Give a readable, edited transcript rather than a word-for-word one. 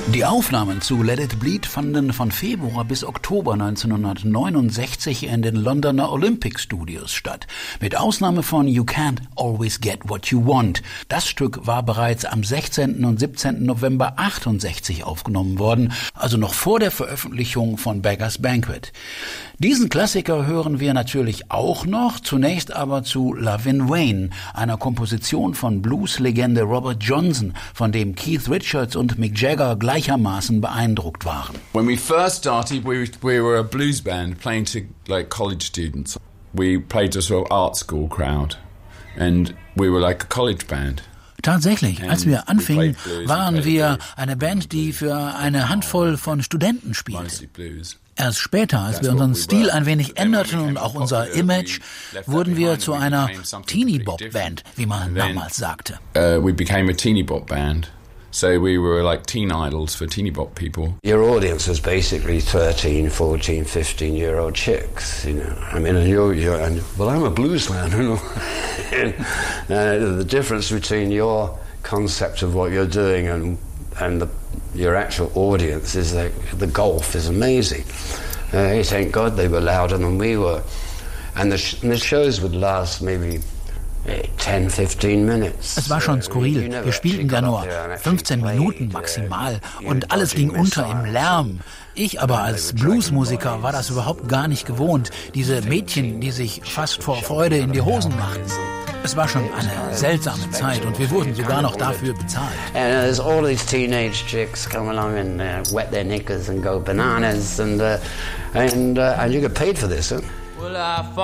Die Aufnahmen zu Let It Bleed fanden von Februar bis Oktober 1969 in den Londoner Olympic Studios statt. Mit Ausnahme von You Can't Always Get What You Want. Das Stück war bereits am 16. und 17. November 68 aufgenommen worden, also noch vor der Veröffentlichung von Beggars Banquet. Diesen Klassiker hören wir natürlich auch noch, zunächst aber zu Lovin' Wayne, einer Komposition von Blues-Legende Robert Johnson, von dem Keith Richards und Mick Jagger gleichermaßen beeindruckt waren. When we first started, we were a blues band playing to like college students. We played to sort of art school crowd, and we were like a college band. Tatsächlich, als wir anfingen, waren wir eine Band, die für eine Handvoll von Studenten spielte. Erst später, als wir unseren Stil ein wenig änderten und auch unser Image, wurden wir zu einer Teenie-Bop-Band, wie man damals sagte. We became a teenie-bop band. So we were like teen idols for teeny bop people. Your audience was basically 13, 14, 15-year-old chicks, you know. I mean, well, I'm a blues man, you know. And the difference between your concept of what you're doing and your actual audience is that the gulf is amazing. Thank God they were louder than we were. And the shows would last maybe 10, 15 minutes. Es war schon skurril. Wir spielten da nur 15 Minuten maximal und alles ging unter im Lärm. Ich aber als Bluesmusiker war das überhaupt gar nicht gewohnt. Diese Mädchen, die sich fast vor Freude in die Hosen machten. Es war schon eine seltsame Zeit und wir wurden sogar noch dafür bezahlt. And there's all these teenage chicks come along and wet their knickers and go bananas and you get paid for this, huh?